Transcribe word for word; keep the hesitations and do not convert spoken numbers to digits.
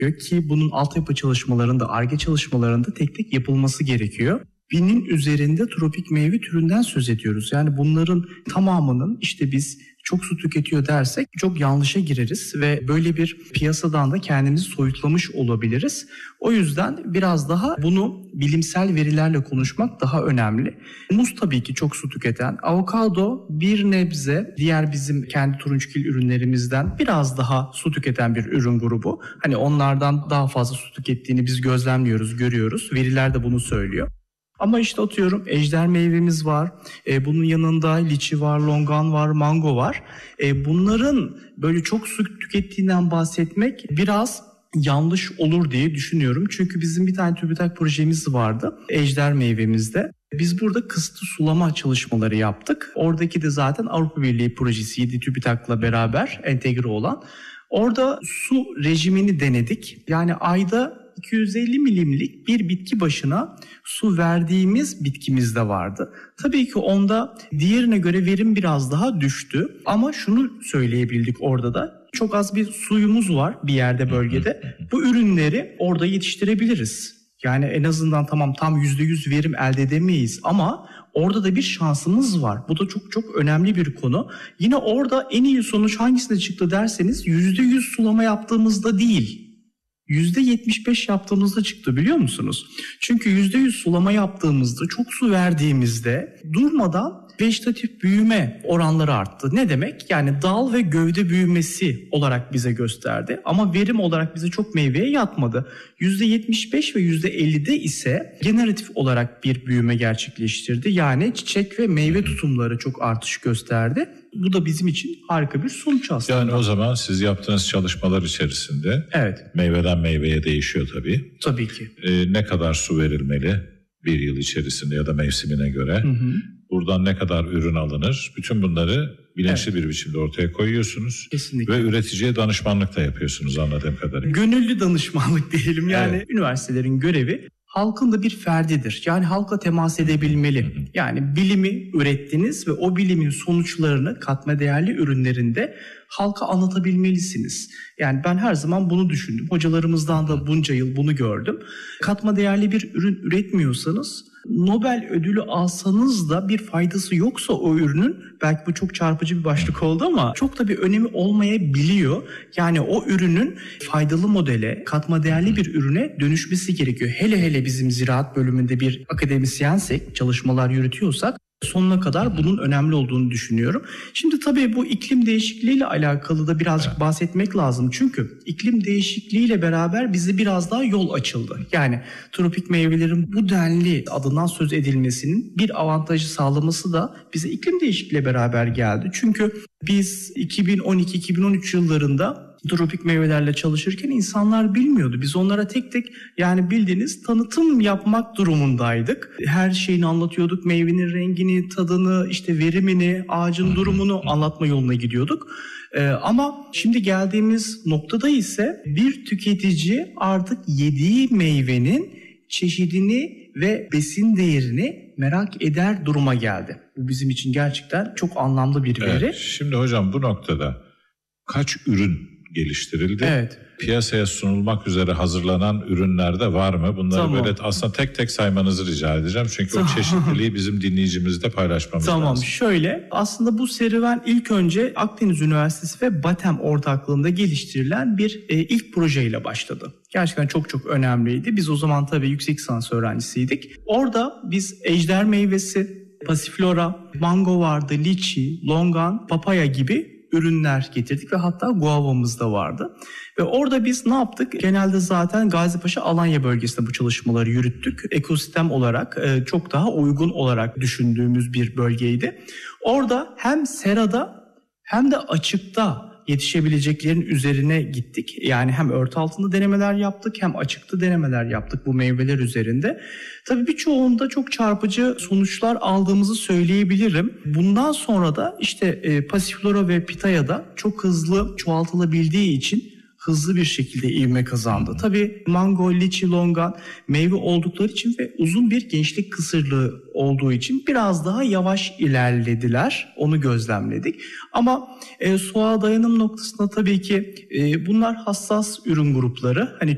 ki bunun altyapı çalışmalarında, Ar-Ge çalışmalarında tek tek yapılması gerekiyor. Binin üzerinde tropik meyve türünden söz ediyoruz. Yani bunların tamamının işte biz çok su tüketiyor dersek çok yanlışa gireriz ve böyle bir piyasadan da kendimizi soyutlamış olabiliriz. O yüzden biraz daha bunu bilimsel verilerle konuşmak daha önemli. Muz tabii ki çok su tüketen, avokado bir nebze diğer bizim kendi turunçgil ürünlerimizden biraz daha su tüketen bir ürün grubu. Hani onlardan daha fazla su tükettiğini biz gözlemliyoruz, görüyoruz. Veriler de bunu söylüyor. Ama işte atıyorum ejder meyvemiz var, e, bunun yanında liçi var, longan var, mango var. E, bunların böyle çok su tükettiğinden bahsetmek biraz yanlış olur diye düşünüyorum. Çünkü bizim bir tane TÜBİTAK projemiz vardı ejder meyvemizde. Biz burada kısıtlı sulama çalışmaları yaptık. Oradaki de zaten Avrupa Birliği projesiydi TÜBİTAK'la beraber entegre olan. Orada su rejimini denedik. Yani ayda iki yüz elli milimlik bir bitki başına su verdiğimiz bitkimiz de vardı. Tabii ki onda diğerine göre verim biraz daha düştü. Ama şunu söyleyebildik orada da. Çok az bir suyumuz var bir yerde bölgede. Bu ürünleri orada yetiştirebiliriz. Yani en azından tamam tam yüzde yüz verim elde edemeyiz ama orada da bir şansımız var. Bu da çok çok önemli bir konu. Yine orada en iyi sonuç hangisine çıktı derseniz yüzde yüz sulama yaptığımızda değil. yüzde yetmiş beş yaptığımızda çıktı biliyor musunuz? Çünkü yüzde yüz sulama yaptığımızda, çok su verdiğimizde durmadan vejetatif büyüme oranları arttı. Ne demek? Yani dal ve gövde büyümesi olarak bize gösterdi. Ama verim olarak bize çok meyveye yatmadı. yüzde yetmiş beş ve yüzde ellide ise generatif olarak bir büyüme gerçekleştirdi. Yani çiçek ve meyve tutumları çok artış gösterdi. Bu da bizim için harika bir sonuç aslında. Yani o zaman siz yaptığınız çalışmalar içerisinde evet. Meyveden meyveye değişiyor tabii. Tabii ki. Ee, ne kadar su verilmeli bir yıl içerisinde ya da mevsimine göre? Hı hı. Buradan ne kadar ürün alınır? Bütün bunları bilinçli evet. bir biçimde ortaya koyuyorsunuz. Kesinlikle. Ve üreticiye danışmanlık da yapıyorsunuz anladığım kadarıyla. Gönüllü danışmanlık diyelim. Yani evet. Üniversitelerin görevi halkın da bir ferdidir. Yani halka temas edebilmeli. Hı hı. Yani bilimi ürettiniz ve o bilimin sonuçlarını katma değerli ürünlerinde halka anlatabilmelisiniz. Yani ben her zaman bunu düşündüm. Hocalarımızdan da bunca yıl bunu gördüm. Katma değerli bir ürün üretmiyorsanız Nobel ödülü alsanız da bir faydası yoksa o ürünün, belki bu çok çarpıcı bir başlık oldu ama çok da bir önemi olmayabiliyor. Yani o ürünün faydalı modele, katma değerli bir ürüne dönüşmesi gerekiyor. Hele hele bizim ziraat bölümünde bir akademisyensek, çalışmalar yürütüyorsak sonuna kadar bunun önemli olduğunu düşünüyorum. Şimdi tabii bu iklim değişikliğiyle alakalı da birazcık bahsetmek lazım. Çünkü iklim değişikliğiyle beraber bize biraz daha yol açıldı. Yani tropik meyvelerin bu denli adından söz edilmesinin bir avantajı sağlaması da bize iklim değişikliğiyle beraber geldi. Çünkü biz iki bin on iki iki bin on üç yıllarında tropik meyvelerle çalışırken insanlar bilmiyordu. Biz onlara tek tek yani bildiğiniz tanıtım yapmak durumundaydık. Her şeyini anlatıyorduk. Meyvenin rengini, tadını, işte verimini, ağacın durumunu anlatma yoluna gidiyorduk. Ee, ama şimdi geldiğimiz noktada ise bir tüketici artık yediği meyvenin çeşidini ve besin değerini merak eder duruma geldi. Bu bizim için gerçekten çok anlamlı bir veri. Evet, şimdi hocam bu noktada kaç ürün geliştirildi? Evet. Piyasaya sunulmak üzere hazırlanan ürünler de var mı? Bunları tamam. böyle aslında tek tek saymanızı rica edeceğim. Çünkü tamam. o çeşitliliği bizim dinleyicimizle paylaşmamız tamam. lazım. Tamam şöyle, aslında bu serüven ilk önce Akdeniz Üniversitesi ve BATEM ortaklığında geliştirilen bir e, ilk projeyle başladı. Gerçekten çok çok önemliydi. Biz o zaman tabii yüksek lisans öğrencisiydik. Orada biz ejder meyvesi, pasiflora, mango vardı, liçi, longan, papaya gibi ürünler getirdik ve hatta guavamız da vardı. Ve orada biz ne yaptık? Genelde zaten Gazipaşa Alanya bölgesinde bu çalışmaları yürüttük. Ekosistem olarak çok daha uygun olarak düşündüğümüz bir bölgeydi. Orada hem serada hem de açıkta yetişebileceklerin üzerine gittik. Yani hem örtü altında denemeler yaptık hem açıkta denemeler yaptık bu meyveler üzerinde. Tabii birçoğunda çok çarpıcı sonuçlar aldığımızı söyleyebilirim. Bundan sonra da işte e, pasiflora ve pitaya'da çok hızlı çoğaltılabildiği için hızlı bir şekilde ivme kazandı. Tabii mango, liçi, longan meyve oldukları için ve uzun bir gençlik kısırlığı olduğu için biraz daha yavaş ilerlediler. Onu gözlemledik. Ama e, soğuğa dayanım noktasında tabii ki e, bunlar hassas ürün grupları. Hani